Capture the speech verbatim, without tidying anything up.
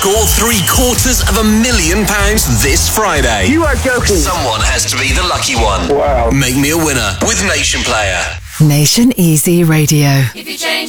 Score three quarters of a million pounds this Friday. You are joking. Someone has to be the lucky one. Wow. Make me a winner with Nation Player. Nation Easy Radio. If you change